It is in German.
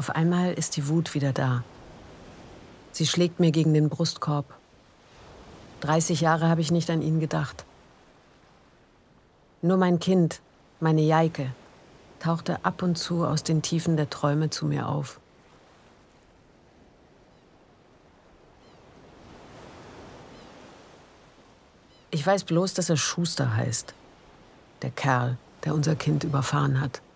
Auf einmal ist die Wut wieder da. Sie schlägt mir gegen den Brustkorb. 30 Jahre habe ich nicht an ihn gedacht. Nur mein Kind, meine Jaike, tauchte ab und zu aus den Tiefen der Träume zu mir auf. Ich weiß bloß, dass er Schuster heißt. Der Kerl, der unser Kind überfahren hat.